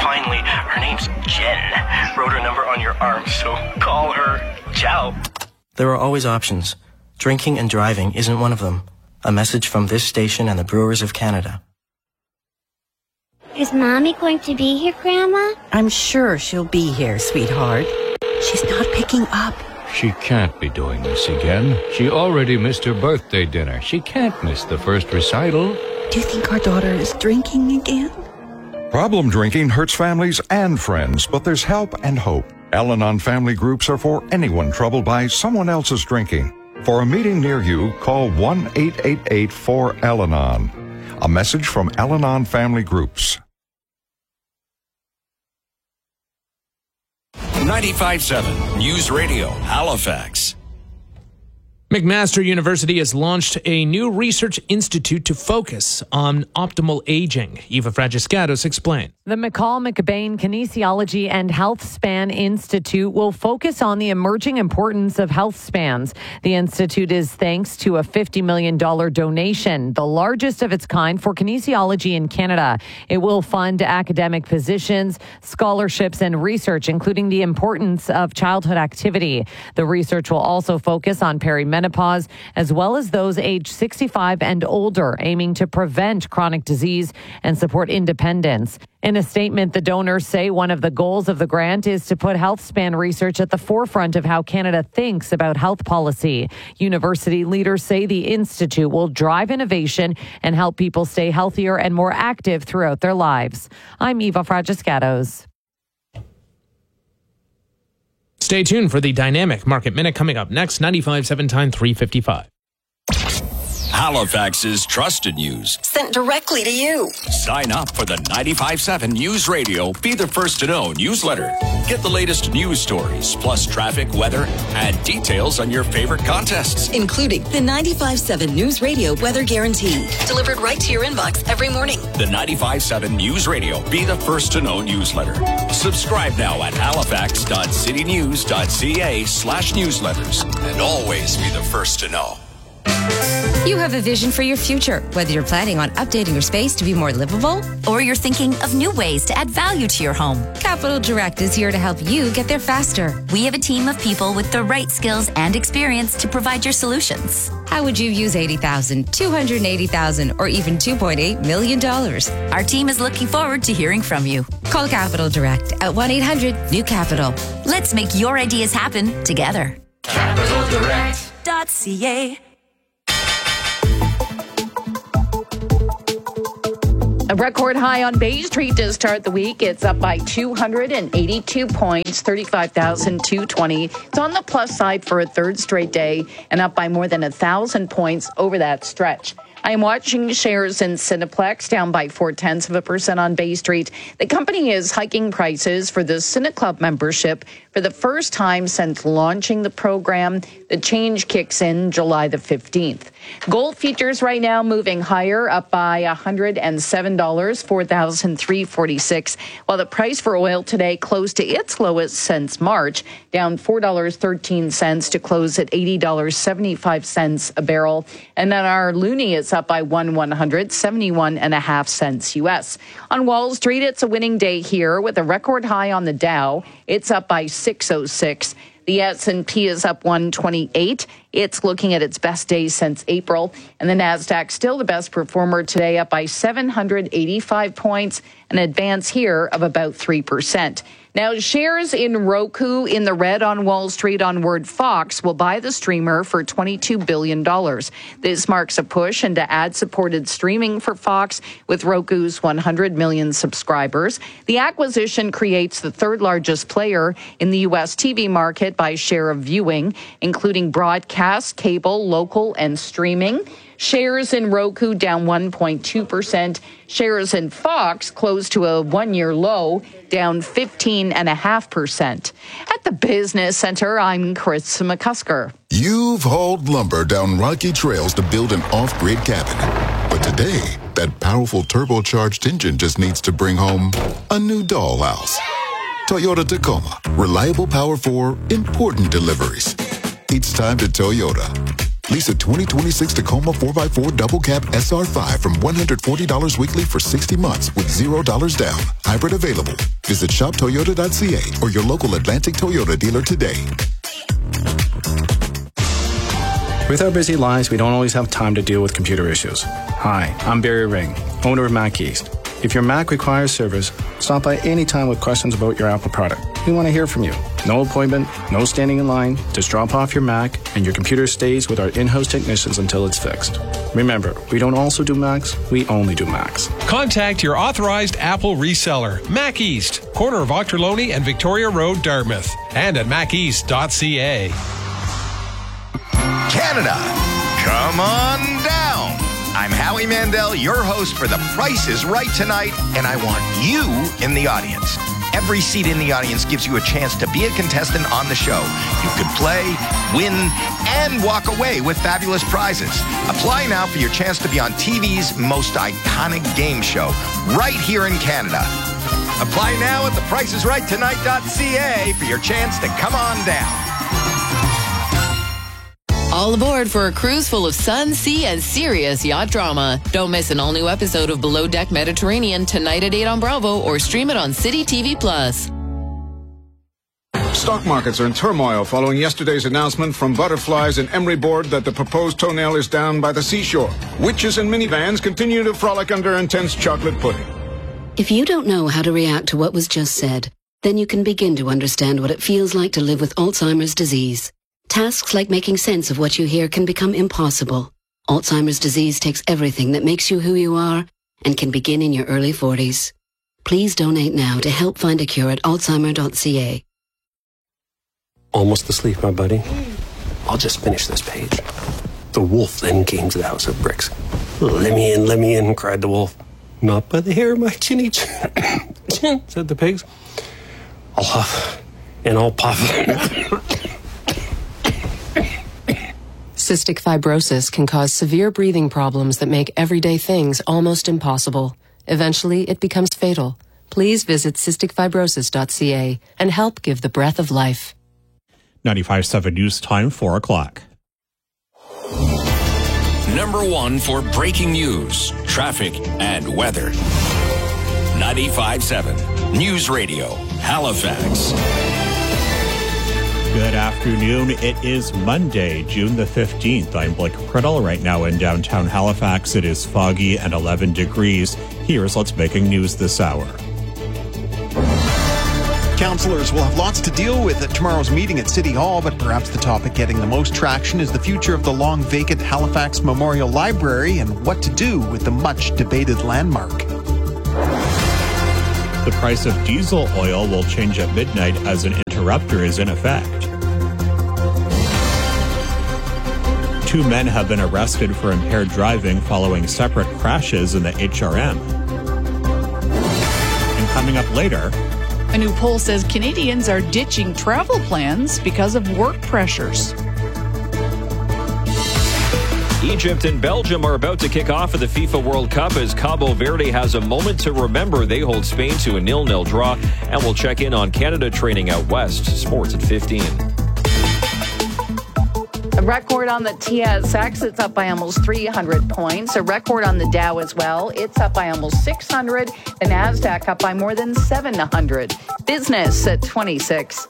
Finally, her name's Jen. Wrote her number on your arm, so call her. Ciao. There are always options. Drinking and driving isn't one of them. A message from this station and the Brewers of Canada. Is Mommy going to be here, Grandma? I'm sure she'll be here, sweetheart. She's not picking up. She can't be doing this again. She already missed her birthday dinner. She can't miss the first recital. Do you think our daughter is drinking again? Problem drinking hurts families and friends, but there's help and hope. Al-Anon family groups are for anyone troubled by someone else's drinking. For a meeting near you, call 1-888-4-Al-Anon. A message from Al-Anon family groups. 95.7 News Radio, Halifax. McMaster University has launched a new research institute to focus on optimal aging. Eva Fragiscatos explains. The McCall McBain Kinesiology and Health Span Institute will focus on the emerging importance of health spans. The institute is thanks to a $50 million donation, the largest of its kind for kinesiology in Canada. It will fund academic positions, scholarships, and research, including the importance of childhood activity. The research will also focus on perimenopause, as well as those aged 65 and older, aiming to prevent chronic disease and support independence. In a statement, the donors say one of the goals of the grant is to put health span research at the forefront of how Canada thinks about health policy. University leaders say the institute will drive innovation and help people stay healthier and more active throughout their lives. I'm Eva Fragiscatos. Stay tuned for the Dynamic Market Minute coming up next. 95.7 time, 3:55. Halifax's trusted news. Sent directly to you. Sign up for the 95.7 News Radio Be the First to Know newsletter. Get the latest news stories, plus traffic, weather, and details on your favorite contests. Including the 95.7 News Radio Weather Guarantee. Delivered right to your inbox every morning. The 95.7 News Radio Be the First to Know newsletter. Subscribe now at halifax.citynews.ca/newsletters. And always be the first to know. You have a vision for your future, whether you're planning on updating your space to be more livable or you're thinking of new ways to add value to your home. Capital Direct is here to help you get there faster. We have a team of people with the right skills and experience to provide your solutions. How would you use $80,000, $280,000, or even $2.8 million? Our team is looking forward to hearing from you. Call Capital Direct at 1-800-NEW-CAPITAL. Let's make your ideas happen together. CapitalDirect.ca. A record high on Bay Street to start the week. It's up by 282 points, 35,220. It's on the plus side for a third straight day and up by more than 1,000 points over that stretch. I am watching shares in Cineplex down by 0.4% on Bay Street. The company is hiking prices for the CineClub membership for the first time since launching the program. The change kicks in July the 15th. Gold futures right now moving higher, up by $107, 4,346, while the price for oil today closed to its lowest since March, down $4.13 to close at $80.75 a barrel. And then our loonie is up by 1/100, 71.5 cents U.S. On Wall Street, it's a winning day here with a record high on the Dow. It's up by 606. The S&P is up 128. It's looking at its best day since April. And the NASDAQ still the best performer today, up by 785 points, an advance here of about 3%. Now, shares in Roku in the red on Wall Street on word Fox will buy the streamer for $22 billion. This marks a push into ad-supported streaming for Fox with Roku's 100 million subscribers. The acquisition creates the third largest player in the U.S. TV market by share of viewing, including broadcast, cable, local, and streaming. Shares in Roku down 1.2%. Shares in Fox close to a one-year low, down 15.5%. At the Business Center, I'm Chris McCusker. You've hauled lumber down rocky trails to build an off-grid cabin. But today, that powerful turbocharged engine just needs to bring home a new dollhouse. Toyota Tacoma. Reliable power for important deliveries. It's time to Toyota. Lease a 2026 Tacoma 4x4 double cab SR5 from $140 weekly for 60 months with $0 down. Hybrid available. Visit shoptoyota.ca or your local Atlantic Toyota dealer today. With our busy lives, we don't always have time to deal with computer issues. Hi, I'm Barry Ring, owner of Mac East. If your Mac requires service, stop by anytime with questions about your Apple product. We want to hear from you. No appointment, no standing in line. Just drop off your Mac and your computer stays with our in-house technicians until it's fixed. Remember, we don't also do Macs, we only do Macs. Contact your authorized Apple reseller, Mac East, corner of Ochterlony and Victoria Road, Dartmouth, and at maceast.ca. Canada, come on down. I'm Howie Mandel, your host for The Price is Right tonight, and I want you in the audience. Every seat in the audience gives you a chance to be a contestant on the show. You could play, win, and walk away with fabulous prizes. Apply now for your chance to be on TV's most iconic game show, right here in Canada. Apply now at thepriceisrighttonight.ca for your chance to come on down. All aboard for a cruise full of sun, sea, and serious yacht drama. Don't miss an all-new episode of Below Deck Mediterranean tonight at 8 on Bravo or stream it on City TV+. Stock markets are in turmoil following yesterday's announcement from Butterflies and Emery Board that the proposed toenail is down by the seashore. Witches and minivans continue to frolic under intense chocolate pudding. If you don't know how to react to what was just said, then you can begin to understand what it feels like to live with Alzheimer's disease. Tasks like making sense of what you hear can become impossible. Alzheimer's disease takes everything that makes you who you are and can begin in your early 40s. Please donate now to help find a cure at alzheimer.ca. Almost asleep, my buddy. I'll just finish this page. The wolf then came to the house of bricks. Let me in, cried the wolf. Not by the hair of my chinny chin, said the pigs. I'll huff and I'll puff. Cystic fibrosis can cause severe breathing problems that make everyday things almost impossible. Eventually, it becomes fatal. Please visit cysticfibrosis.ca and help give the breath of life. 95.7 News Time, 4 o'clock. Number one for breaking news, traffic, and weather. 95.7 News Radio, Halifax. Good afternoon. It is Monday, June the 15th. I'm Blake Criddle. Right now in downtown Halifax, it is foggy and 11 degrees. Here's what's making news this hour. Councillors will have lots to deal with at tomorrow's meeting at City Hall, but perhaps the topic getting the most traction is the future of the long-vacant Halifax Memorial Library and what to do with the much-debated landmark. The price of diesel oil will change at midnight as an interrupter is in effect. 2 men have been arrested for impaired driving following separate crashes in the HRM. And coming up later, a new poll says Canadians are ditching travel plans because of work pressures. Egypt and Belgium are about to kick off for the FIFA World Cup as Cabo Verde has a moment to remember. They hold Spain to a 0-0 draw, and we'll check in on Canada training out west. Sports at 15. A record on the TSX, it's up by almost 300 points. A record on the Dow as well. It's up by almost 600. The NASDAQ up by more than 700. Business at 26.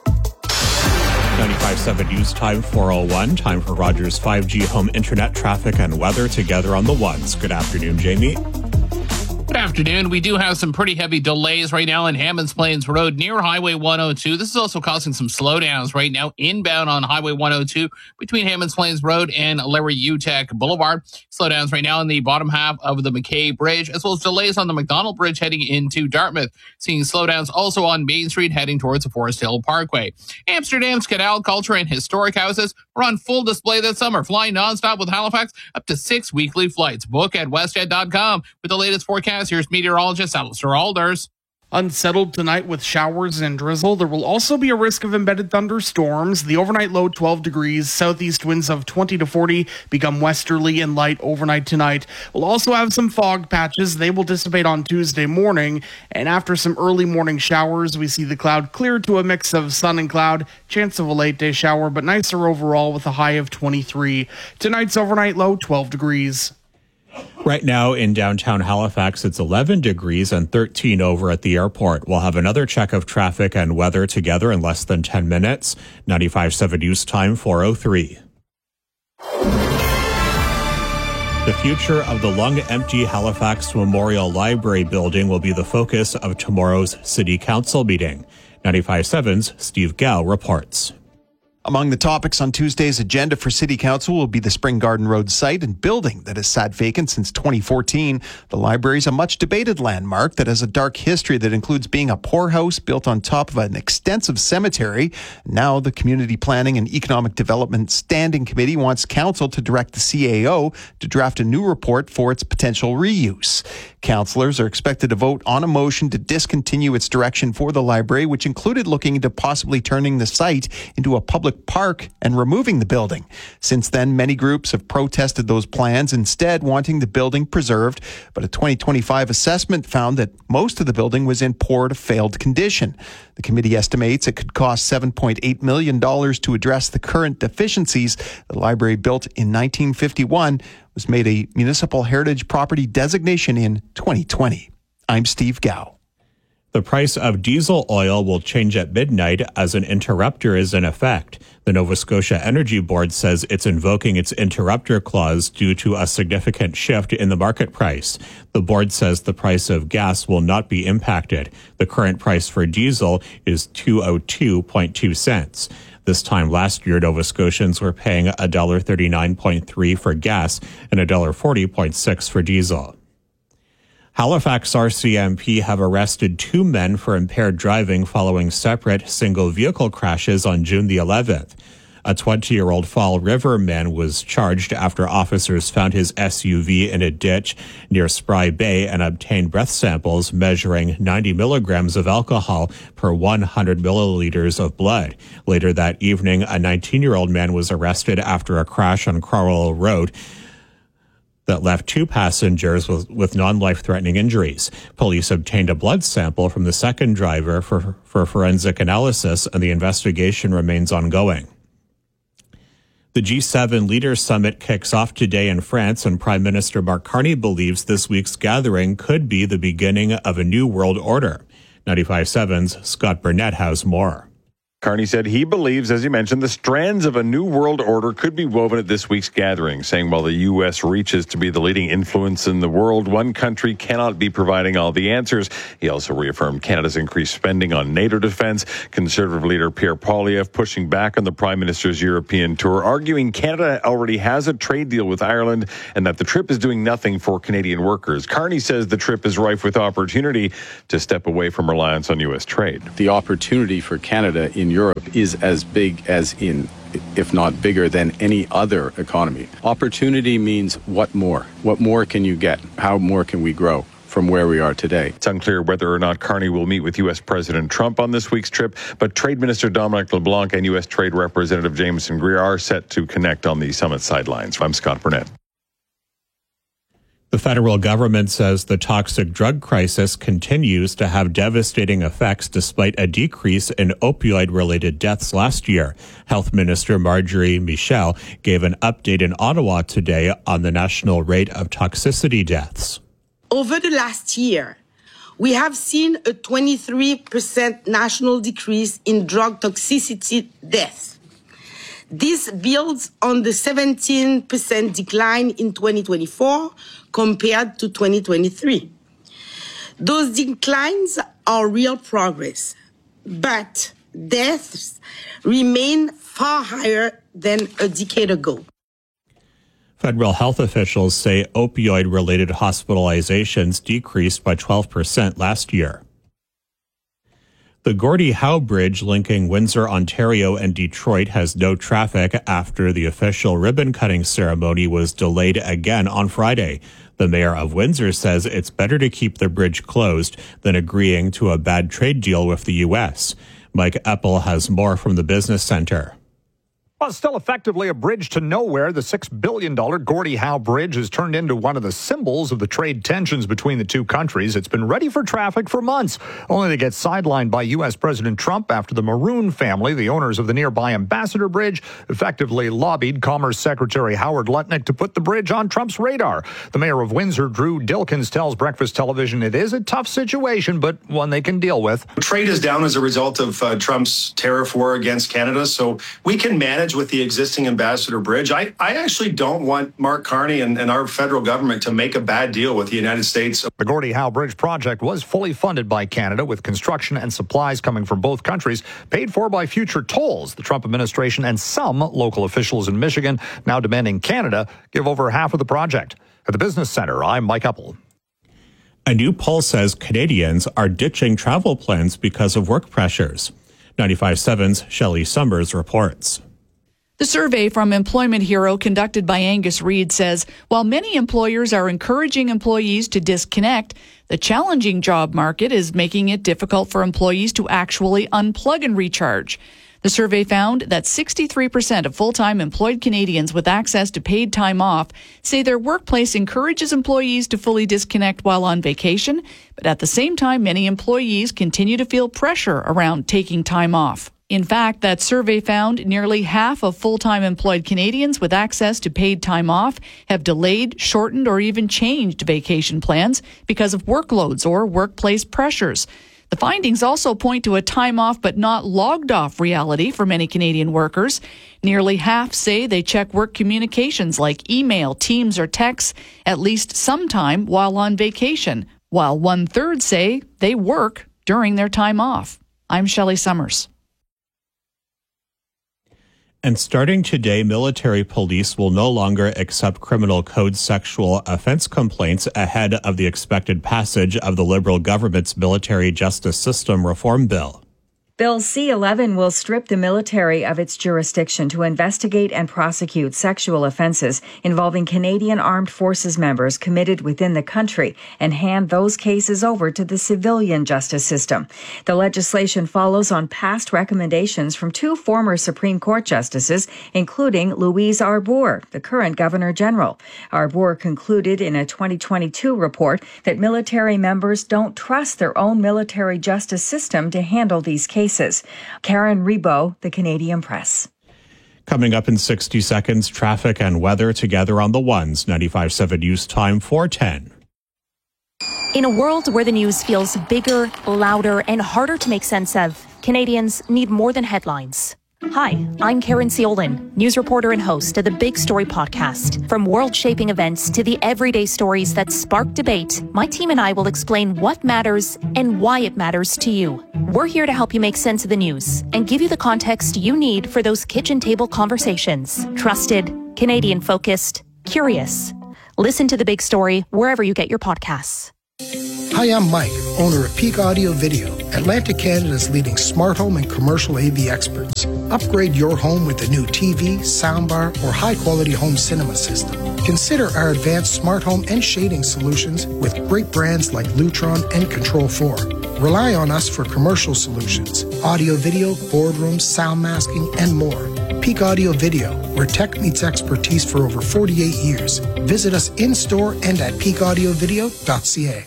95.7 News Time, 4:01. Time for Rogers 5G home internet traffic and weather together on the ones. Good afternoon, Jamie. Good afternoon. We do have some pretty heavy delays right now in Hammonds Plains Road near Highway 102. This is also causing some slowdowns right now inbound on Highway 102 between Hammonds Plains Road and Larry Utek Boulevard. Slowdowns right now in the bottom half of the McKay Bridge, as well as delays on the McDonald Bridge heading into Dartmouth. Seeing slowdowns also on Main Street heading towards the Forest Hill Parkway. Amsterdam's Canal Culture and Historic Houses are on full display this summer, flying nonstop with Halifax up to 6 weekly flights. Book at westhead.com with the latest forecast. Here's meteorologist Alistair Alders. Unsettled tonight with showers and drizzle. There will also be a risk of embedded thunderstorms. The overnight low 12 degrees. Southeast winds of 20 to 40 become westerly and light overnight tonight. We'll also have some fog patches. They will dissipate on Tuesday morning. And after some early morning showers, we see the cloud clear to a mix of sun and cloud. Chance of a late day shower, but nicer overall with a high of 23. Tonight's overnight low 12 degrees. Right now in downtown Halifax, it's 11 degrees and 13 over at the airport. We'll have another check of traffic and weather together in less than 10 minutes. 95.7 News Time, 4:03. The future of the long-empty Halifax Memorial Library building will be the focus of tomorrow's City Council meeting. 95.7's Steve Gao reports. Among the topics on Tuesday's agenda for City Council will be the Spring Garden Road site and building that has sat vacant since 2014. The library is a much-debated landmark that has a dark history that includes being a poorhouse built on top of an extensive cemetery. Now, the Community Planning and Economic Development Standing Committee wants Council to direct the CAO to draft a new report for its potential reuse. Councillors are expected to vote on a motion to discontinue its direction for the library, which included looking into possibly turning the site into a public park and removing the building. Since then, many groups have protested those plans, instead wanting the building preserved. But a 2025 assessment found that most of the building was in poor to failed condition. The committee estimates it could cost $7.8 million to address the current deficiencies. The library, built in 1951, was made a municipal heritage property designation in 2020. I'm Steve Gao. The price of diesel oil will change at midnight as an interrupter is in effect. The Nova Scotia Energy Board says it's invoking its interrupter clause due to a significant shift in the market price. The board says the price of gas will not be impacted. The current price for diesel is 202.2 cents. This time last year, Nova Scotians were paying $1.39.3 for gas and $1.40.6 for diesel. Halifax RCMP have arrested 2 men for impaired driving following separate single-vehicle crashes on June the 11th. A 20-year-old Fall River man was charged after officers found his SUV in a ditch near Spry Bay and obtained breath samples measuring 90 milligrams of alcohol per 100 milliliters of blood. Later that evening, a 19-year-old man was arrested after a crash on Crowell Road that left 2 passengers with non-life-threatening injuries. Police obtained a blood sample from the second driver for forensic analysis, and the investigation remains ongoing. The G7 Leaders Summit kicks off today in France, and Prime Minister Mark Carney believes this week's gathering could be the beginning of a new world order. 95.7's Scott Burnett has more. Carney said he believes, as you mentioned, the strands of a new world order could be woven at this week's gathering, saying while the U.S. reaches to be the leading influence in the world, one country cannot be providing all the answers. He also reaffirmed Canada's increased spending on NATO defense. Conservative leader Pierre Poilievre pushing back on the Prime Minister's European tour, arguing Canada already has a trade deal with Ireland and that the trip is doing nothing for Canadian workers. Carney says the trip is rife with opportunity to step away from reliance on U.S. trade. The opportunity for Canada in Europe is as big as in, if not bigger than any other economy. Opportunity means what more? What more can you get? How more can we grow from where we are today? It's unclear whether or not Carney will meet with U.S. President Trump on this week's trip, but Trade Minister Dominic LeBlanc and U.S. Trade Representative Jameson Greer are set to connect on the summit sidelines. I'm Scott Burnett. The federal government says the toxic drug crisis continues to have devastating effects despite a decrease in opioid-related deaths last year. Health Minister Marjorie Michel gave an update in Ottawa today on the national rate of toxicity deaths. Over the last year, we have seen a 23% national decrease in drug toxicity deaths. This builds on the 17% decline in 2024 compared to 2023. Those declines are real progress, but deaths remain far higher than a decade ago. Federal health officials say opioid-related hospitalizations decreased by 12% last year. The Gordie Howe Bridge linking Windsor, Ontario and Detroit has no traffic after the official ribbon-cutting ceremony was delayed again on Friday. The mayor of Windsor says it's better to keep the bridge closed than agreeing to a bad trade deal with the U.S. Mike Eppel has more from the Business Center. Well, still effectively a bridge to nowhere, the $6 billion Gordie Howe Bridge has turned into one of the symbols of the trade tensions between the two countries. It's been ready for traffic for months, only to get sidelined by U.S. President Trump after the Maroon family, the owners of the nearby Ambassador Bridge, effectively lobbied Commerce Secretary Howard Lutnick to put the bridge on Trump's radar. The mayor of Windsor, Drew Dilkins, tells Breakfast Television it is a tough situation, but one they can deal with. Trade is down as a result of Trump's tariff war against Canada, so we can manage with the existing Ambassador Bridge. I actually don't want Mark Carney and our federal government to make a bad deal with the United States. The Gordie Howe Bridge project was fully funded by Canada, with construction and supplies coming from both countries, paid for by future tolls. The Trump administration and some local officials in Michigan now demanding Canada give over half of the project. At the Business Center, I'm Mike Eppel. A new poll says Canadians are ditching travel plans because of work pressures. 95.7's Shelley Summers reports. The survey from Employment Hero conducted by Angus Reid says while many employers are encouraging employees to disconnect, the challenging job market is making it difficult for employees to actually unplug and recharge. The survey found that 63% of full-time employed Canadians with access to paid time off say their workplace encourages employees to fully disconnect while on vacation, but at the same time, many employees continue to feel pressure around taking time off. In fact, that survey found nearly half of full-time employed Canadians with access to paid time off have delayed, shortened, or even changed vacation plans because of workloads or workplace pressures. The findings also point to a time off but not logged off reality for many Canadian workers. Nearly half say they check work communications like email, Teams, or texts at least sometime while on vacation, while 1/3 say they work during their time off. I'm Shelley Summers. And starting today, military police will no longer accept criminal code sexual offense complaints ahead of the expected passage of the Liberal government's military justice system reform bill. Bill C-11 will strip the military of its jurisdiction to investigate and prosecute sexual offenses involving Canadian Armed Forces members committed within the country and hand those cases over to the civilian justice system. The legislation follows on past recommendations from two former Supreme Court justices, including Louise Arbour, the current Governor General. Arbour concluded in a 2022 report that military members don't trust their own military justice system to handle these cases. Karen Rebo, The Canadian Press. Coming up in 60 seconds, traffic and weather together on the ones. 95.7 News Time 4:10. In a world where the news feels bigger, louder, and harder to make sense of, Canadians need more than headlines. Hi, I'm Karen Ciolin, news reporter and host of the Big Story podcast. From world-shaping events to the everyday stories that spark debate, my team and I will explain what matters and why it matters to you. We're here to help you make sense of the news and give you the context you need for those kitchen table conversations. Trusted, Canadian-focused, curious. Listen to The Big Story wherever you get your podcasts. Hi, I'm Mike, owner of Peak Audio Video, Atlantic Canada's leading smart home and commercial AV experts. Upgrade your home with a new TV, soundbar, or high-quality home cinema system. Consider our advanced smart home and shading solutions with great brands like Lutron and Control4. Rely on us for commercial solutions, audio video, boardrooms, sound masking, and more. Peak Audio Video, where tech meets expertise for over 48 years. Visit us in-store and at peakaudiovideo.ca.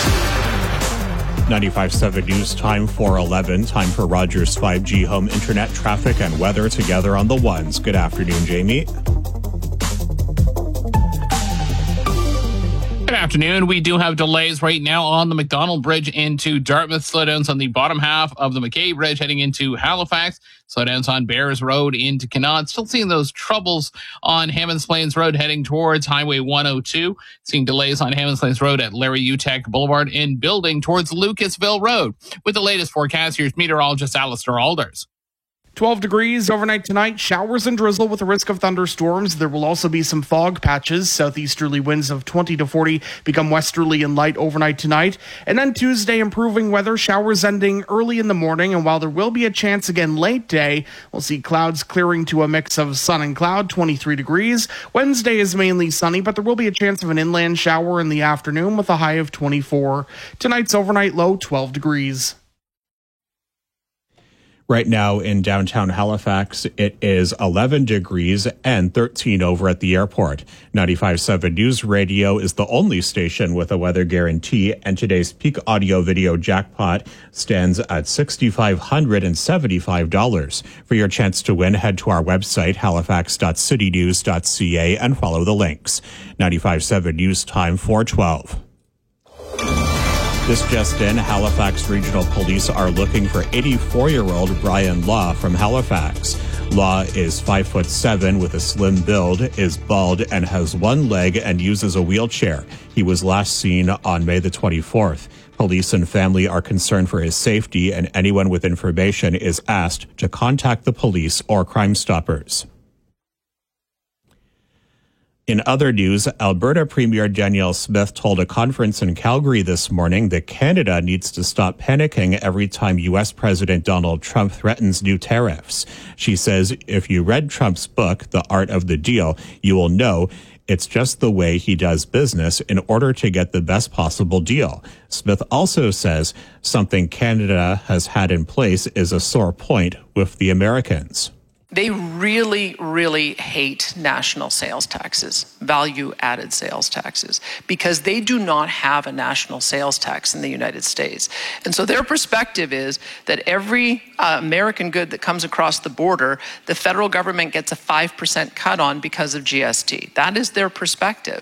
95.7 News Time 4:11. Time for Rogers 5G home internet traffic and weather together on the ones. Good afternoon, Jamie. Good afternoon. We do have delays right now on the McDonald Bridge into Dartmouth. Slowdowns on the bottom half of the McKay Bridge heading into Halifax. Slowdowns on Bears Road into Connaught. Still seeing those troubles on Hammonds Plains Road heading towards Highway 102. Seeing delays on Hammonds Plains Road at Larry Utek Boulevard and building towards Lucasville Road. With the latest forecast, here's meteorologist Alistair Alders. 12 degrees overnight tonight. Showers and drizzle with a risk of thunderstorms. There will also be some fog patches. Southeasterly winds of 20 to 40 become westerly and light overnight tonight. And then Tuesday, improving weather. Showers ending early in the morning. And while there will be a chance again late day, we'll see clouds clearing to a mix of sun and cloud, 23 degrees. Wednesday is mainly sunny, but there will be a chance of an inland shower in the afternoon with a high of 24. Tonight's overnight low, 12 degrees. Right now in downtown Halifax, it is 11 degrees and 13 over at the airport. 95.7 News Radio is the only station with a weather guarantee, and today's peak audio video jackpot stands at $6,575. For your chance to win, head to our website, halifax.citynews.ca, and follow the links. 95.7 News Time, 4:12. This just in, Halifax Regional Police are looking for 84-year-old Brian Law from Halifax. Law is 5'7" with a slim build, is bald, and has one leg and uses a wheelchair. He was last seen on May the 24th. Police and family are concerned for his safety, and anyone with information is asked to contact the police or Crime Stoppers. In other news, Alberta Premier Danielle Smith told a conference in Calgary this morning that Canada needs to stop panicking every time U.S. President Donald Trump threatens new tariffs. She says if you read Trump's book, The Art of the Deal, you will know it's just the way he does business in order to get the best possible deal. Smith also says something Canada has had in place is a sore point with the Americans. They really, really hate national sales taxes, value-added sales taxes, because they do not have a national sales tax in the United States. And so their perspective is that every American good that comes across the border, the federal government gets a 5% cut on because of GST. That is their perspective.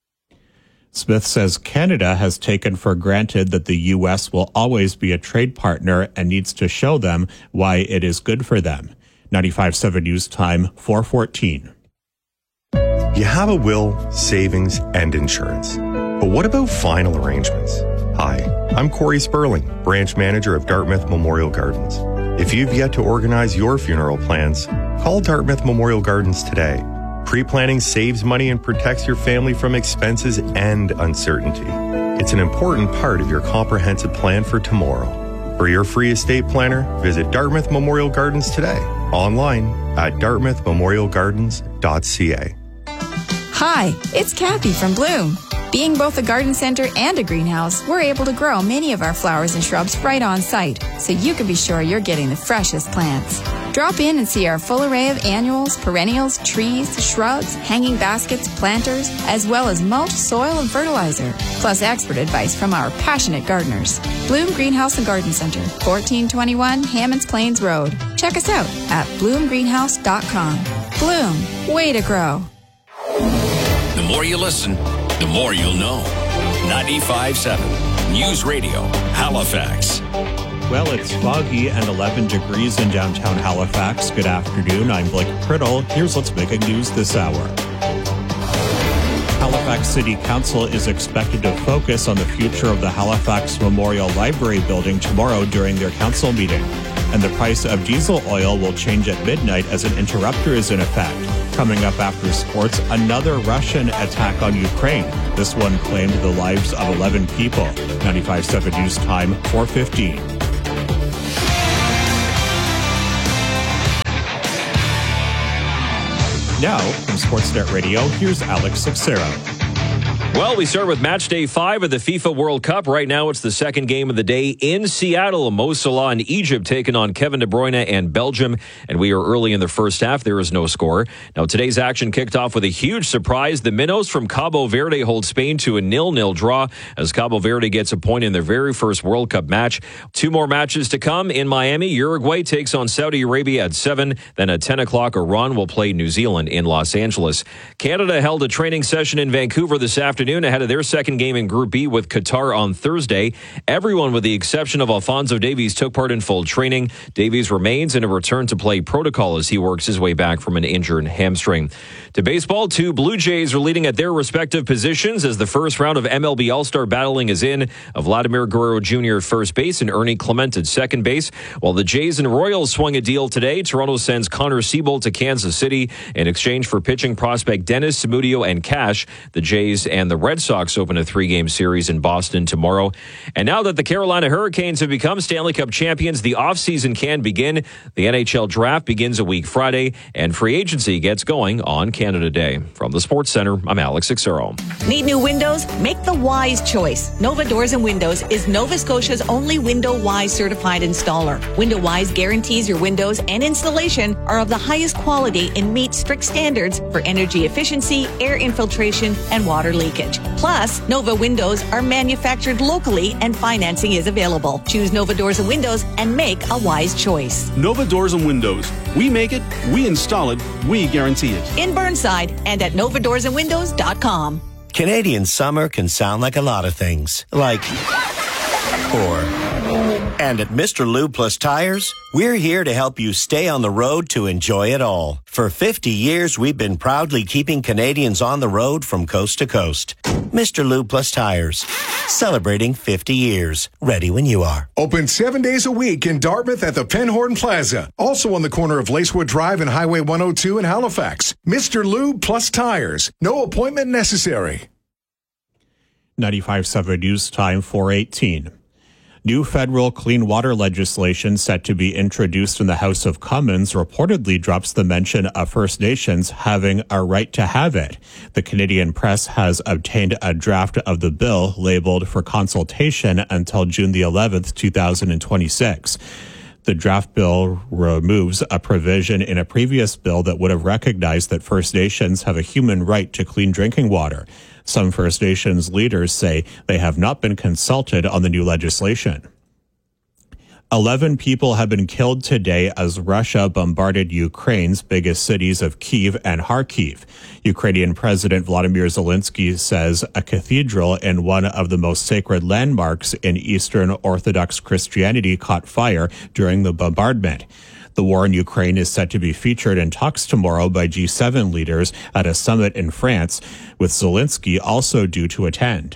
Smith says Canada has taken for granted that the U.S. will always be a trade partner and needs to show them why it is good for them. 95.7 News Time, 4:14. You have a will, savings, and insurance. But what about final arrangements? Hi, I'm Corey Sperling, branch manager of Dartmouth Memorial Gardens. If you've yet to organize your funeral plans, call Dartmouth Memorial Gardens today. Pre-planning saves money and protects your family from expenses and uncertainty. It's an important part of your comprehensive plan for tomorrow. For your free estate planner, visit Dartmouth Memorial Gardens today. Online at dartmouthmemorialgardens.ca. Hi, it's Kathy from Bloom. Being both a garden center and a greenhouse, we're able to grow many of our flowers and shrubs right on site, so you can be sure you're getting the freshest plants. Drop in and see our full array of annuals, perennials, trees, shrubs, hanging baskets, planters, as well as mulch, soil, and fertilizer, plus expert advice from our passionate gardeners. Bloom Greenhouse and Garden Center, 1421 Hammonds Plains Road. Check us out at bloomgreenhouse.com. Bloom, way to grow. The more you listen, the more you'll know. 95.7 News Radio, Halifax. Well, it's foggy and 11 degrees in downtown Halifax. Good afternoon. I'm Blake Priddle. Here's what's making news this hour. Halifax City Council is expected to focus on the future of the Halifax Memorial Library building tomorrow during their council meeting. And the price of diesel oil will change at midnight as an interrupter is in effect. Coming up after sports, another Russian attack on Ukraine. This one claimed the lives of 11 people. 95.7 News Time, 4:15. Now, from Sportsnet Radio, here's Alex Sixero. Well, we start with match day 5 of the FIFA World Cup. Right now, it's the second game of the day in Seattle. Mo Salah and Egypt taking on Kevin De Bruyne and Belgium. And we are early in the first half. There is no score. Now, today's action kicked off with a huge surprise. The Minnows from Cabo Verde hold Spain to a 0-0 draw as Cabo Verde gets a point in their very first World Cup match. 2 more matches to come in Miami. Uruguay takes on Saudi Arabia at 7. Then at 10 o'clock, Iran will play New Zealand in Los Angeles. Canada held a training session in Vancouver this afternoon afternoon ahead of their second game in Group B with Qatar on Thursday. Everyone with the exception of Alphonso Davies took part in full training. Davies remains in a return-to-play protocol as he works his way back from an injured hamstring. To baseball, 2 Blue Jays are leading at their respective positions as the first round of MLB All-Star battling is in. Vladimir Guerrero Jr. at first base and Ernie Clement at second base. While the Jays and Royals swung a deal today, Toronto sends Connor Siebold to Kansas City in exchange for pitching prospect Dennis Samudio and cash. The Jays and the Red Sox open a 3-game series in Boston tomorrow. And now that the Carolina Hurricanes have become Stanley Cup champions, the offseason can begin. The NHL draft begins a week Friday, and free agency gets going on Canada Day. From the Sports Center, I'm Alex Ixero. Need new windows? Make the wise choice. Nova Doors and Windows is Nova Scotia's only Window Wise certified installer. Window Wise guarantees your windows and installation are of the highest quality and meet strict standards for energy efficiency, air infiltration, and water leakage. Plus, Nova windows are manufactured locally and financing is available. Choose Nova Doors and Windows and make a wise choice. Nova Doors and Windows. We make it, we install it, we guarantee it. In Burnside and at novadoorsandwindows.com. Canadian summer can sound like a lot of things, like And at Mr. Lube Plus Tires, we're here to help you stay on the road to enjoy it all. For 50 years, we've been proudly keeping Canadians on the road from coast to coast. Mr. Lube Plus Tires, celebrating 50 years. Ready when you are. Open 7 days a week in Dartmouth at the Penhorn Plaza. Also on the corner of Lacewood Drive and Highway 102 in Halifax. Mr. Lube Plus Tires. No appointment necessary. 95.7 News Time 4:18. New federal clean water legislation set to be introduced in the House of Commons reportedly drops the mention of First Nations having a right to have it. The Canadian Press has obtained a draft of the bill labeled for consultation until June the 11th, 2026. The draft bill removes a provision in a previous bill that would have recognized that First Nations have a human right to clean drinking water. Some First Nations leaders say they have not been consulted on the new legislation. 11 people have been killed today as Russia bombarded Ukraine's biggest cities of Kyiv and Kharkiv. Ukrainian President Vladimir Zelensky says a cathedral in one of the most sacred landmarks in Eastern Orthodox Christianity caught fire during the bombardment. The war in Ukraine is set to be featured in talks tomorrow by G7 leaders at a summit in France, with Zelensky also due to attend.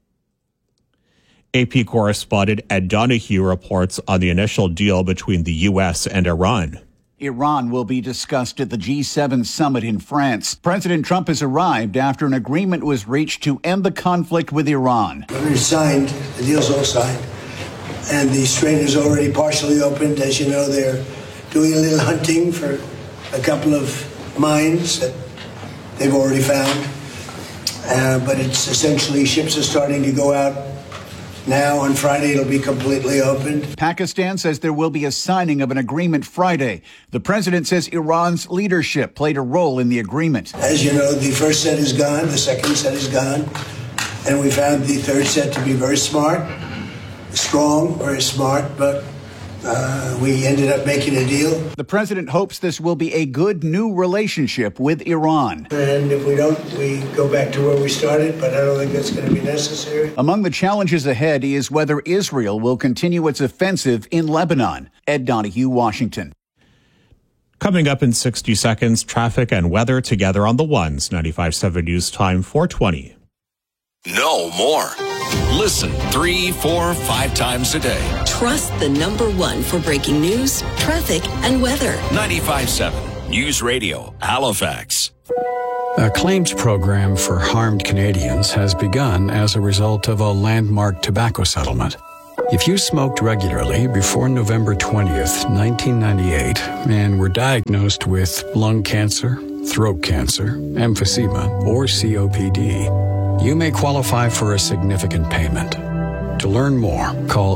AP correspondent Ed Donahue reports on the initial deal between the U.S. and Iran. Iran will be discussed at the G7 summit in France. President Trump has arrived after an agreement was reached to end the conflict with Iran. It's signed, the deal's all signed, and the strait is already partially opened. As you know, they're doing a little hunting for a couple of mines that they've already found. But it's essentially ships are starting to go out now. On Friday, it'll be completely opened. Pakistan says there will be a signing of an agreement Friday. The president says Iran's leadership played a role in the agreement. As you know, the first set is gone, the second set is gone, and we found the third set to be very smart, strong, very smart, but we ended up making a deal. The president hopes this will be a good new relationship with Iran. And if we don't, we go back to where we started, but I don't think that's going to be necessary. Among the challenges ahead is whether Israel will continue its offensive in Lebanon. Ed Donahue, Washington. Coming up in 60 seconds, traffic and weather together on the ones. 95.7 News Time 4:20. Know more. Listen 3, 4, 5 times a day. Trust the number one for breaking news, traffic, and weather. 95.7 News Radio, Halifax. A claims program for harmed Canadians has begun as a result of a landmark tobacco settlement. If you smoked regularly before November 20th, 1998, and were diagnosed with lung cancer, throat cancer, emphysema, or COPD, you may qualify for a significant payment. To learn more, call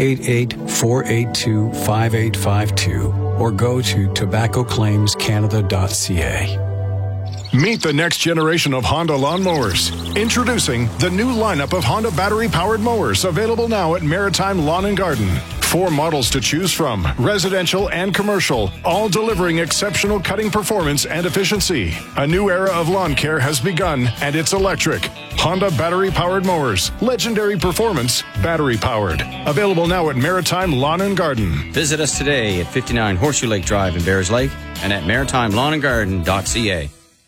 888-482-5852 or go to tobaccoclaimscanada.ca. Meet the next generation of Honda lawnmowers. Introducing the new lineup of Honda battery-powered mowers, available now at Maritime Lawn and Garden. 4 models to choose from, residential and commercial, all delivering exceptional cutting performance and efficiency. A new era of lawn care has begun, and it's electric. Honda battery-powered mowers. Legendary performance, battery-powered. Available now at Maritime Lawn and Garden. Visit us today at 59 Horseshoe Lake Drive in Bears Lake and at maritimelawnandgarden.ca.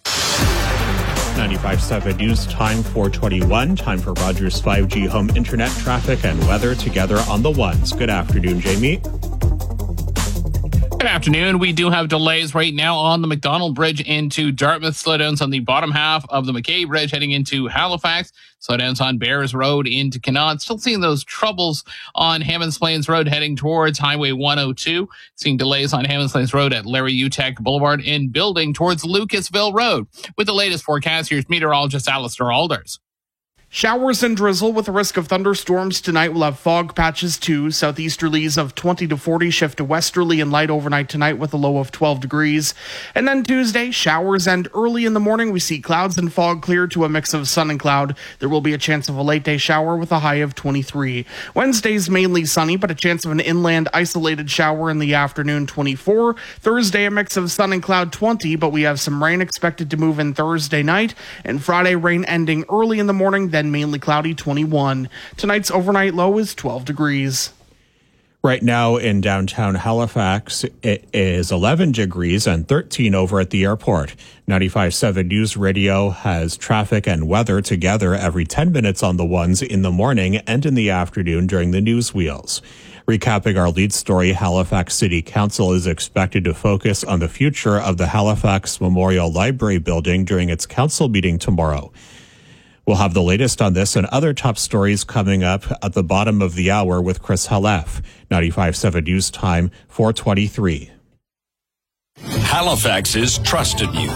95.7 News Time 421. Time for Rogers 5G home internet traffic and weather together on the ones. Good afternoon, Jamie. Good afternoon. We do have delays right now on the McDonald Bridge into Dartmouth. Slowdowns on the bottom half of the McKay Bridge heading into Halifax. Slowdowns on Bears Road into Connaught. Still seeing those troubles on Hammonds Plains Road heading towards Highway 102. Seeing delays on Hammonds Plains Road at Larry Utek Boulevard and building towards Lucasville Road. With the latest forecast, here's meteorologist Alistair Alders. Showers and drizzle with a risk of thunderstorms tonight. We'll have fog patches too. Southeasterlies of 20 to 40 shift to westerly and light overnight tonight with a low of 12 degrees. And then Tuesday, showers and early in the morning we see clouds and fog clear to a mix of sun and cloud. There will be a chance of a late day shower with a high of 23. Wednesday's mainly sunny, but a chance of an inland isolated shower in the afternoon, 24. Thursday, a mix of sun and cloud, 20, but we have some rain expected to move in Thursday night. And Friday, rain ending early in the morning, then mainly cloudy, 21. Tonight's overnight low is 12 degrees. Right now in downtown Halifax, it is 11 degrees and 13 over at the airport. 95.7 News Radio has traffic and weather together every 10 minutes on the ones in the morning and in the afternoon during the news wheels. Recapping our lead story, Halifax City Council is expected to focus on the future of the Halifax Memorial Library building during its council meeting tomorrow. We'll have the latest on this and other top stories coming up at the bottom of the hour with Chris Halef. 95.7 News Time, 423. Halifax's trusted news.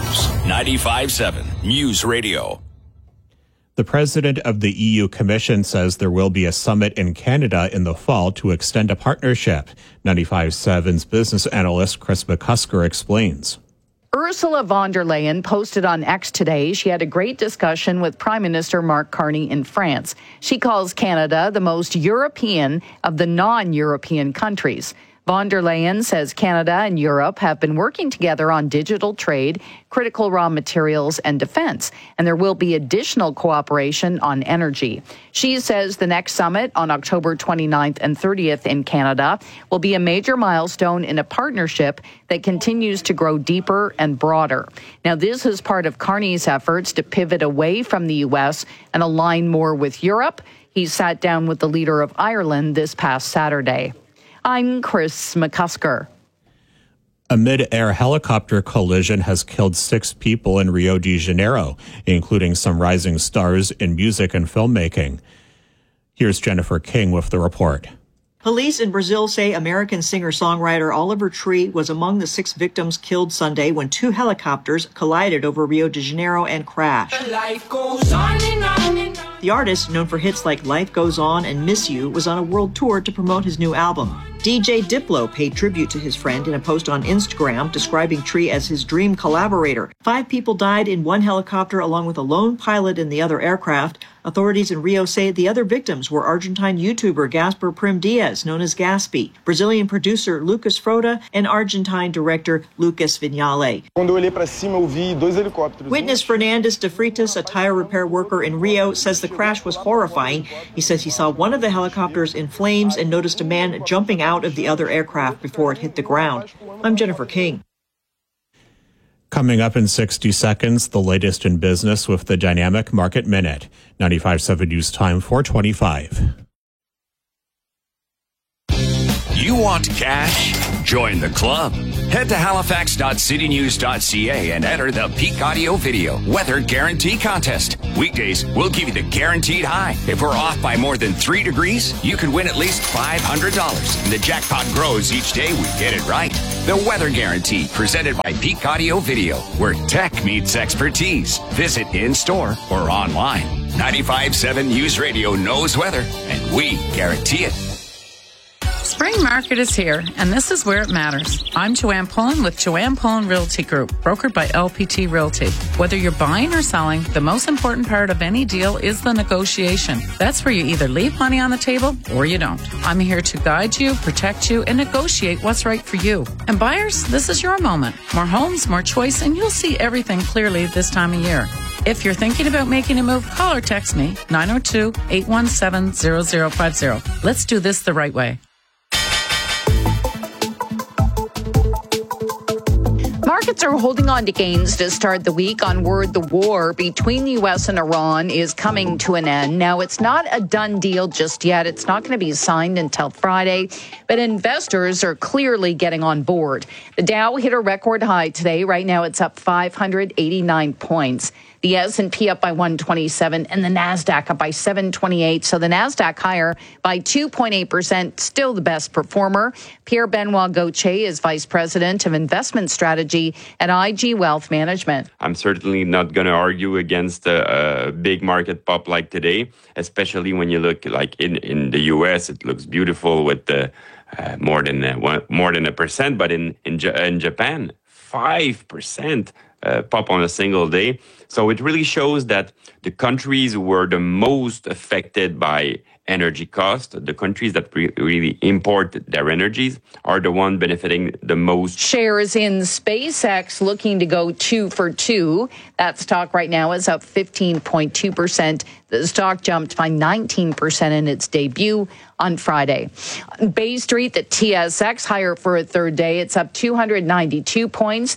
95.7 News Radio. The president of the EU Commission says there will be a summit in Canada in the fall to extend a partnership. 95.7's business analyst Chris McCusker explains. Ursula von der Leyen posted on X today she had a great discussion with Prime Minister Mark Carney in France. She calls Canada the most European of the non-European countries. Von der Leyen says Canada and Europe have been working together on digital trade, critical raw materials, and defense, and there will be additional cooperation on energy. She says the next summit on October 29th and 30th in Canada will be a major milestone in a partnership that continues to grow deeper and broader. Now, this is part of Carney's efforts to pivot away from the U.S. and align more with Europe. He sat down with the leader of Ireland this past Saturday. I'm Chris McCusker. A mid-air helicopter collision has killed 6 people in Rio de Janeiro, including some rising stars in music and filmmaking. Here's Jennifer King with the report. Police in Brazil say American singer-songwriter Oliver Tree was among the 6 victims killed Sunday when 2 helicopters collided over Rio de Janeiro and crashed. Life goes on and on and on. The artist, known for hits like Life Goes On and Miss You, was on a world tour to promote his new album. DJ Diplo paid tribute to his friend in a post on Instagram describing Tree as his dream collaborator. 5 people died in one helicopter along with a lone pilot in the other aircraft. Authorities in Rio say the other victims were Argentine YouTuber Gasper Prim Diaz, known as Gaspy, Brazilian producer Lucas Froda, and Argentine director Lucas Vignale. Witness Fernandes de Freitas, a tire repair worker in Rio, says the crash was horrifying. He says he saw one of the helicopters in flames and noticed a man jumping out of the other aircraft before it hit the ground. I'm Jennifer King. Coming up in 60 seconds, the latest in business with the Dynamic Market Minute. 95.7 News Time, 425. You want cash? Join the club. Head to halifax.citynews.ca and enter the Peak Audio Video Weather Guarantee Contest. Weekdays, we'll give you the guaranteed high. If we're off by more than 3 degrees, you could win at least $500. And the jackpot grows each day we get it right. The Weather Guarantee, presented by Peak Audio Video, where tech meets expertise. Visit in-store or online. 95.7 News Radio knows weather, and we guarantee it. Spring market is here, and this is where it matters. I'm Joanne Pullen with Joanne Pullen Realty Group, brokered by LPT Realty. Whether you're buying or selling, the most important part of any deal is the negotiation. That's where you either leave money on the table or you don't. I'm here to guide you, protect you, and negotiate what's right for you. And buyers, this is your moment. More homes, more choice, and you'll see everything clearly this time of year. If you're thinking about making a move, call or text me, 902-817-0050. Let's do this the right way. Markets are holding on to gains to start the week on word the war between the U.S. and Iran is coming to an end. Now, it's not a done deal just yet. It's not going to be signed until Friday, but investors are clearly getting on board. The Dow hit a record high today. Right now, it's up 589 points. The S&P up by 127 and the NASDAQ up by 728. So the NASDAQ higher by 2.8%, still the best performer. Pierre-Benoit Gauthier is Vice President of Investment Strategy at IG Wealth Management. I'm certainly not going to argue against a big market pop like today, especially when you look like in the U.S. It looks beautiful with the more than 1%, but in Japan, 5%. Pop on a single day. So it really shows that the countries who were the most affected by energy cost, the countries that really import their energies, are the one benefiting the most. Shares in SpaceX looking to go 2 for 2. That stock right now is up 15.2%. The stock jumped by 19% in its debut on Friday. On Bay Street, the TSX higher for a third day. It's up 292 points,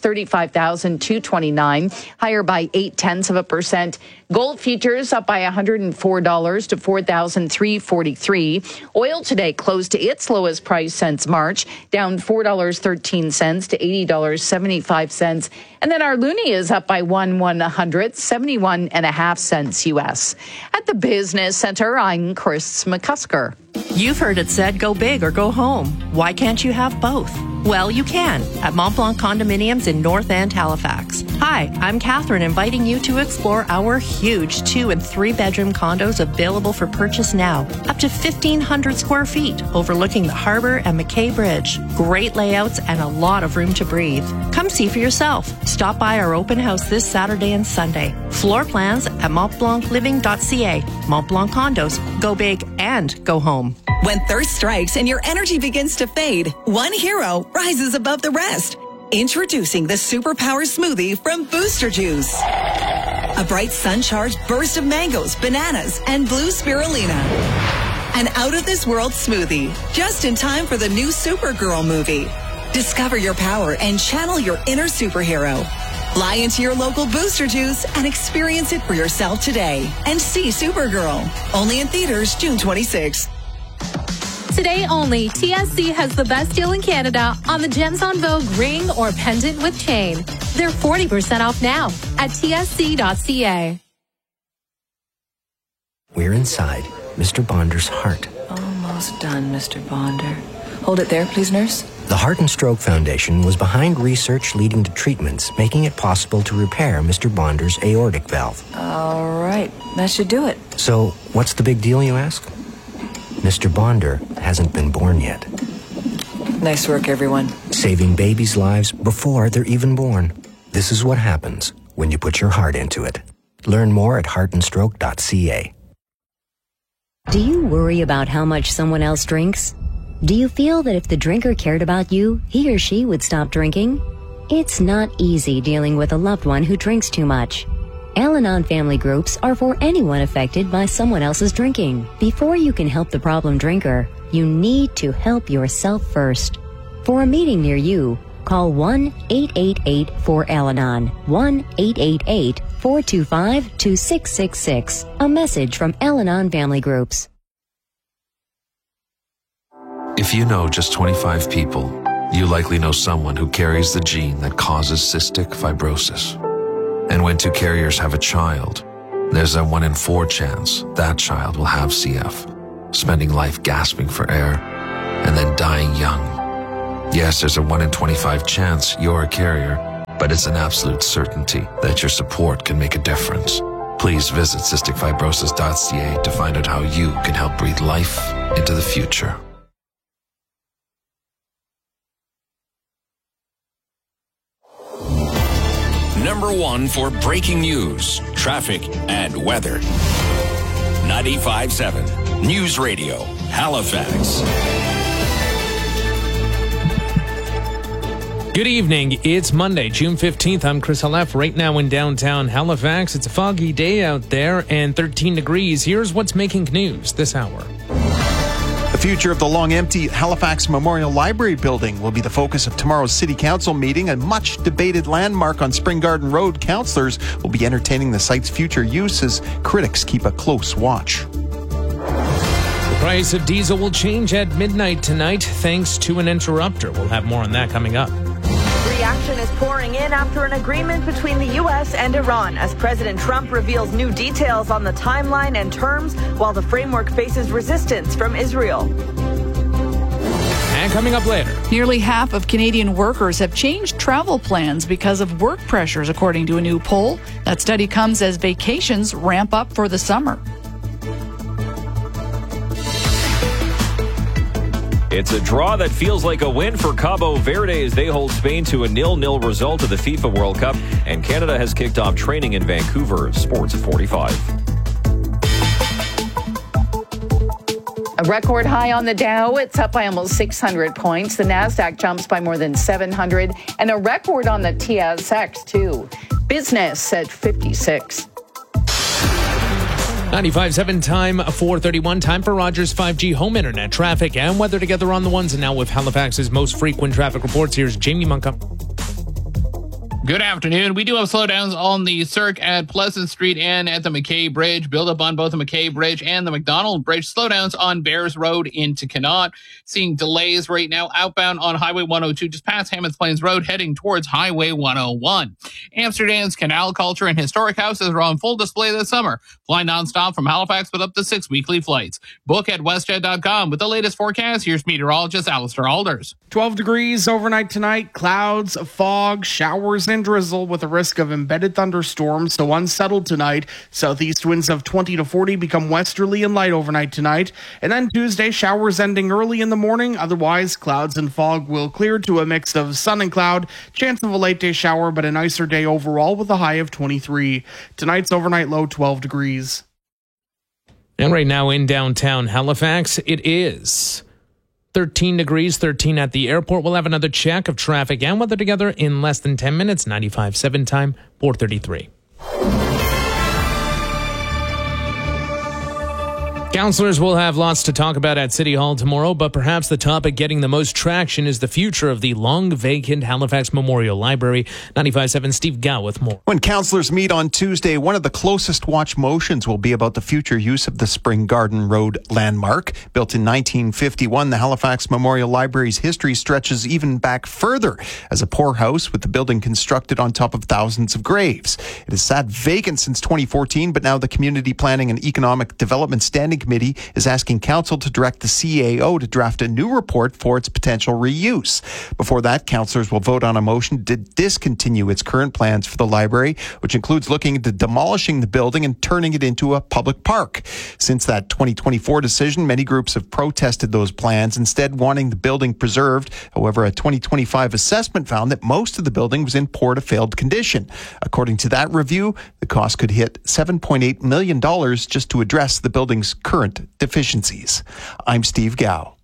35,229, higher by 0.8%. Gold futures up by $104 to $4,343. Oil today closed to its lowest price since March, down $4.13 to $80.75. And then our loonie is up by 1/100, 71.5 cents U.S. At the Business Center, I'm Chris McCusker. You've heard it said, go big or go home. Why can't you have both? Well, you can at Mont Blanc Condominiums in North End, Halifax. Hi, I'm Catherine, inviting you to explore our huge 2- and 3-bedroom condos available for purchase now. Up to 1,500 square feet, overlooking the harbor and McKay Bridge. Great layouts and a lot of room to breathe. Come see for yourself. Stop by our open house this Saturday and Sunday. Floor plans at montblancliving.ca. Mont Blanc Condos. Go big and go home. When thirst strikes and your energy begins to fade, one hero rises above the rest. Introducing the Superpower Smoothie from Booster Juice. A bright sun-charged burst of mangoes, bananas, and blue spirulina. An out-of-this-world smoothie, just in time for the new Supergirl movie. Discover your power and channel your inner superhero. Fly into your local Booster Juice and experience it for yourself today. And see Supergirl. Only in theaters June 26th. Today only, TSC has the best deal in Canada on the Gems on Vogue ring or pendant with chain. They're 40% off now at tsc.ca. We're inside Mr. Bonder's heart. Almost done, Mr. Bonder. Hold it there, please, nurse. The Heart and Stroke Foundation was behind research leading to treatments making it possible to repair Mr. Bonder's aortic valve. All right, that should do it. So, what's the big deal, you ask? Mr. Bonder hasn't been born yet. Nice work, everyone. Saving babies' lives before they're even born. This is what happens when you put your heart into it. Learn more at heartandstroke.ca. Do you worry about how much someone else drinks? Do you feel that if the drinker cared about you, he or she would stop drinking? It's not easy dealing with a loved one who drinks too much. Al-Anon family groups are for anyone affected by someone else's drinking. Before you can help the problem drinker, you need to help yourself first. For a meeting near you, call 1-888-4-Al-Anon, 1-888-425-2666. A message from Al-Anon family groups. If you know just 25 people, you likely know someone who carries the gene that causes cystic fibrosis. And when 2 carriers have a child, there's a 1 in 4 chance that child will have CF, spending life gasping for air and then dying young. Yes, there's a 1 in 25 chance you're a carrier, but it's an absolute certainty that your support can make a difference. Please visit cysticfibrosis.ca to find out how you can help breathe life into the future. number one for breaking news, traffic, and weather. 95.7 News Radio, Halifax. Good evening. It's Monday, June 15th. I'm Chris Halef. Right now in downtown Halifax, it's a foggy day out there and 13 degrees. Here's what's making news this hour. The future of the long-empty Halifax Memorial Library building will be the focus of tomorrow's City Council meeting. A much-debated landmark on Spring Garden Road. Councillors will be entertaining the site's future use as critics keep a close watch. The price of diesel will change at midnight tonight thanks to an interrupter. We'll have more on that coming up. Reaction is pouring in after an agreement between the U.S. and Iran as President Trump reveals new details on the timeline and terms while the framework faces resistance from Israel. And coming up later, nearly half of Canadian workers have changed travel plans because of work pressures, according to a new poll. That study comes as vacations ramp up for the summer. It's a draw that feels like a win for Cabo Verde as they hold Spain to a 0-0 result of the FIFA World Cup, and Canada has kicked off training in Vancouver. Sports at 45. A record high on the Dow. It's up by almost 600 points. The Nasdaq jumps by more than 700, and a record on the TSX, too. Business at 56. 95.7 time, 4:31. Time for Rogers 5G home internet traffic and weather together on the ones. And now with Halifax's most frequent traffic reports, here's Jamie Montgomery. Good afternoon. We do have slowdowns on the Cirque at Pleasant Street and at the McKay Bridge. Build up on both the McKay Bridge and the McDonald Bridge. Slowdowns on Bears Road into Connaught. Seeing delays right now outbound on Highway 102 just past Hammonds Plains Road heading towards Highway 101. Amsterdam's canal culture and historic houses are on full display this summer. Fly nonstop from Halifax with up to 6 weekly flights. Book at westjet.com. With the latest forecast, here's meteorologist Alistair Alders. 12 degrees overnight tonight. Clouds, fog, showers, and drizzle with a risk of embedded thunderstorms, so unsettled tonight. Southeast winds of 20 to 40 become westerly and light overnight tonight. And then Tuesday, showers ending early in the morning. Otherwise, clouds and fog will clear to a mix of sun and cloud. Chance of a late day shower, but a nicer day overall with a high of 23. Tonight's overnight low 12 degrees. And right now in downtown Halifax, it is 13 degrees, 13 at the airport. We'll have another check of traffic and weather together in less than 10 minutes. 95.7 time, 4:33. Councillors will have lots to talk about at City Hall tomorrow, but perhaps the topic getting the most traction is the future of the long-vacant Halifax Memorial Library. 95.7 Steve Gow with more. When councillors meet on Tuesday, one of the closest watch motions will be about the future use of the Spring Garden Road landmark. Built in 1951, the Halifax Memorial Library's history stretches even back further as a poorhouse with the building constructed on top of thousands of graves. It has sat vacant since 2014, but now the Community Planning and Economic Development Standing Committee is asking council to direct the CAO to draft a new report for its potential reuse. Before that, councillors will vote on a motion to discontinue its current plans for the library, which includes looking into demolishing the building and turning it into a public park. Since that 2024 decision, many groups have protested those plans, instead wanting the building preserved. However, a 2025 assessment found that most of the building was in poor to failed condition. According to that review, the cost could hit $7.8 million just to address the building's current deficiencies. I'm Steve Gow.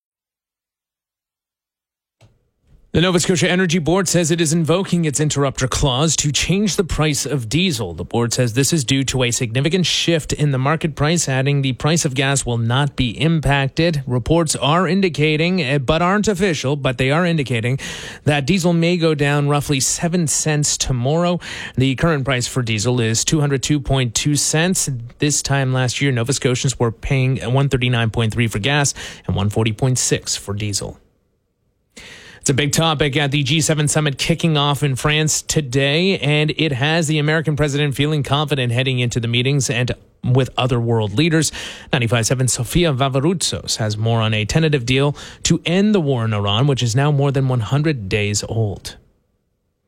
The Nova Scotia Energy Board says it is invoking its interrupter clause to change the price of diesel. The board says this is due to a significant shift in the market price, adding the price of gas will not be impacted. Reports are indicating, but aren't official, but they are indicating that diesel may go down roughly 7 cents tomorrow. The current price for diesel is 202.2 cents. This time last year, Nova Scotians were paying 139.3 for gas and 140.6 for diesel. It's a big topic at the G7 summit kicking off in France today, and it has the American president feeling confident heading into the meetings and with other world leaders. 95.7 Sofia Vavaroutsos has more on a tentative deal to end the war in Iran, which is now more than 100 days old.